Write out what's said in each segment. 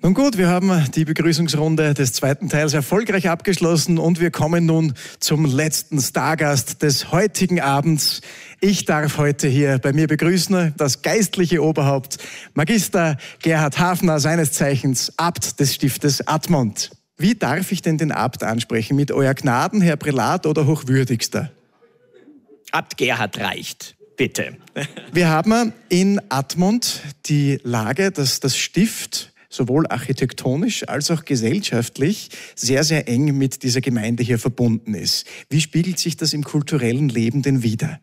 Nun gut, wir haben die Begrüßungsrunde des zweiten Teils erfolgreich abgeschlossen und wir kommen nun zum letzten Stargast des heutigen Abends. Ich darf heute hier bei mir begrüßen das geistliche Oberhaupt, Magister Gerhard Hafner, seines Zeichens Abt des Stiftes Admont. Wie darf ich denn den Abt ansprechen? Mit Euer Gnaden, Herr Prälat oder Hochwürdigster? Abt Gerhard reicht. Bitte. Wir haben in Admont die Lage, dass das Stift sowohl architektonisch als auch gesellschaftlich sehr, sehr eng mit dieser Gemeinde hier verbunden ist. Wie spiegelt sich das im kulturellen Leben denn wider?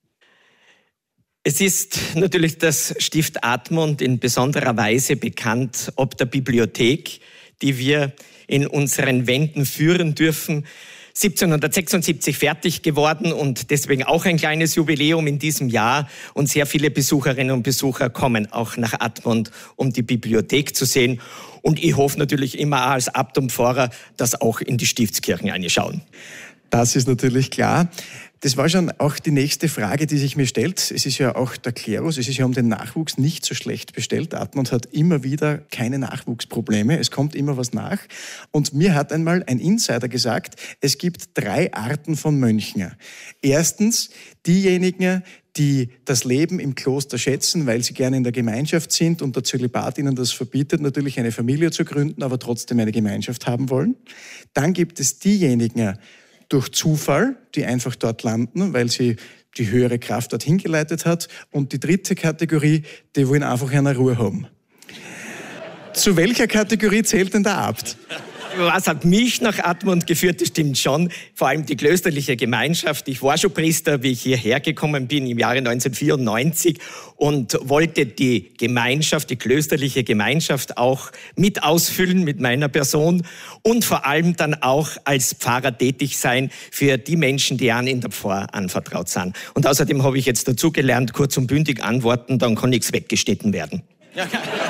Es ist natürlich das Stift Admont in besonderer Weise bekannt ob der Bibliothek, die wir in unseren Wänden führen dürfen. 1776 fertig geworden und deswegen auch ein kleines Jubiläum in diesem Jahr. Und sehr viele Besucherinnen und Besucher kommen auch nach Admont, um die Bibliothek zu sehen. Und ich hoffe natürlich immer als Abt und Pfarrer, dass auch in die Stiftskirchen reinschauen. Das ist natürlich klar. Das war schon auch die nächste Frage, die sich mir stellt. Es ist ja auch der Klerus, es ist ja um den Nachwuchs nicht so schlecht bestellt. Admont hat immer wieder keine Nachwuchsprobleme, es kommt immer was nach. Und mir hat einmal ein Insider gesagt, es gibt 3 Arten von Mönchen. Erstens diejenigen, die das Leben im Kloster schätzen, weil sie gerne in der Gemeinschaft sind und der Zölibat ihnen das verbietet, natürlich eine Familie zu gründen, aber trotzdem eine Gemeinschaft haben wollen. Dann gibt es diejenigen, durch Zufall, die einfach dort landen, weil sie die höhere Kraft dorthin geleitet hat. Und die dritte Kategorie, die wollen einfach eine Ruhe haben. Zu welcher Kategorie zählt denn der Abt? Was hat mich nach Admont geführt? Das stimmt schon. Vor allem die klösterliche Gemeinschaft. Ich war schon Priester, wie ich hierher gekommen bin im Jahre 1994 und wollte die Gemeinschaft, die klösterliche Gemeinschaft auch mit ausfüllen mit meiner Person und vor allem dann auch als Pfarrer tätig sein für die Menschen, die an in der Pfarr anvertraut sind. Und außerdem habe ich jetzt dazugelernt, kurz und bündig antworten, dann kann nichts weggeschnitten werden. Ja.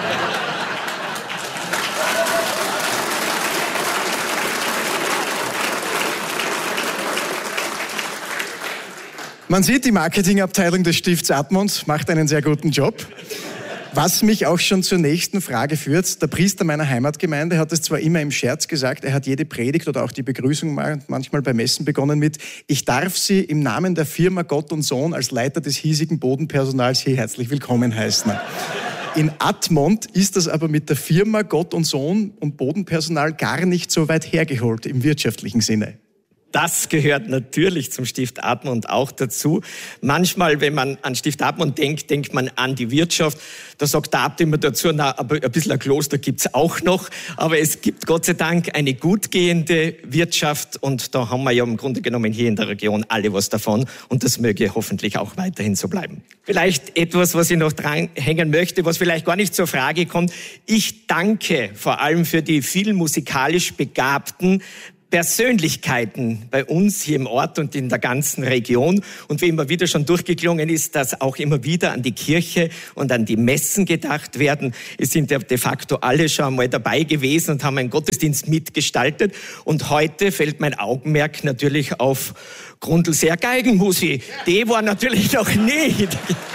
Man sieht, die Marketingabteilung des Stifts Admont macht einen sehr guten Job. Was mich auch schon zur nächsten Frage führt. Der Priester meiner Heimatgemeinde hat es zwar immer im Scherz gesagt, er hat jede Predigt oder auch die Begrüßung manchmal beim Messen begonnen mit: Ich darf Sie im Namen der Firma Gott und Sohn als Leiter des hiesigen Bodenpersonals hier herzlich willkommen heißen. In Admont ist das aber mit der Firma Gott und Sohn und Bodenpersonal gar nicht so weit hergeholt im wirtschaftlichen Sinne. Das gehört natürlich zum Stift Admont auch dazu. Manchmal, wenn man an Stift Admont denkt, denkt man an die Wirtschaft. Da sagt der Abt immer dazu, na, aber ein bisschen ein Kloster gibt's auch noch. Aber es gibt Gott sei Dank eine gut gehende Wirtschaft und da haben wir ja im Grunde genommen hier in der Region alle was davon und das möge hoffentlich auch weiterhin so bleiben. Vielleicht etwas, was ich noch dranhängen möchte, was vielleicht gar nicht zur Frage kommt. Ich danke vor allem für die vielen musikalisch begabten Persönlichkeiten bei uns hier im Ort und in der ganzen Region. Und wie immer wieder schon durchgeklungen ist, dass auch immer wieder an die Kirche und an die Messen gedacht werden. Es sind ja de facto alle schon einmal dabei gewesen und haben einen Gottesdienst mitgestaltet. Und heute fällt mein Augenmerk natürlich auf Grundlseer Geigenmusik. Die war natürlich noch nicht.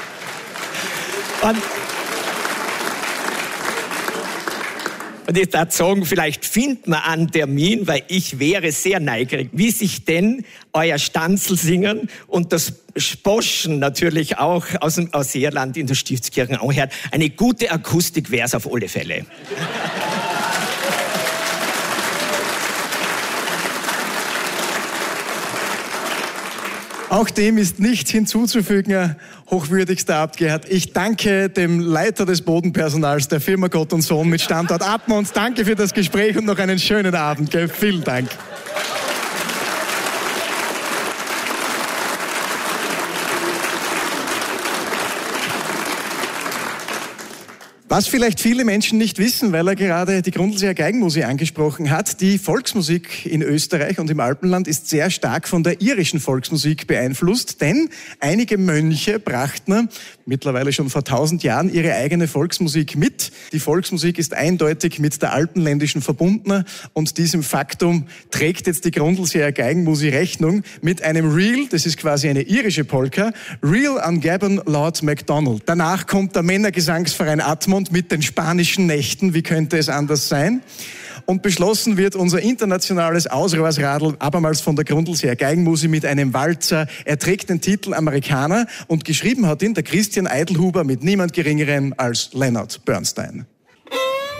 Und ich darf sagen, vielleicht findet man einen Termin, weil ich wäre sehr neugierig, wie sich denn euer Stanzelsingen und das Sposchen natürlich auch aus Irland in der Stiftskirche anhört. Eine gute Akustik wäre es auf alle Fälle. Auch dem ist nichts hinzuzufügen, hochwürdigster Abt Gerhard. Ich danke dem Leiter des Bodenpersonals der Firma Gott und Sohn mit Standort Admont. Danke für das Gespräch und noch einen schönen Abend. Vielen Dank. Was vielleicht viele Menschen nicht wissen, weil er gerade die Grundlseer Geigenmusik angesprochen hat, die Volksmusik in Österreich und im Alpenland ist sehr stark von der irischen Volksmusik beeinflusst, denn einige Mönche brachten mittlerweile schon vor 1000 Jahren ihre eigene Volksmusik mit. Die Volksmusik ist eindeutig mit der alpenländischen verbunden und diesem Faktum trägt jetzt die Grundlseer Geigenmusik Rechnung mit einem Reel, das ist quasi eine irische Polka, Reel an Gabon Lord MacDonald. Danach kommt der Männergesangsverein Admont Dortmund mit den spanischen Nächten, wie könnte es anders sein? Und beschlossen wird unser internationales Ausrohrsradl abermals von der Grundlseer Geigenmusik mit einem Walzer. Er trägt den Titel Amerikaner und geschrieben hat ihn der Christian Eidelhuber mit niemand Geringerem als Leonard Bernstein.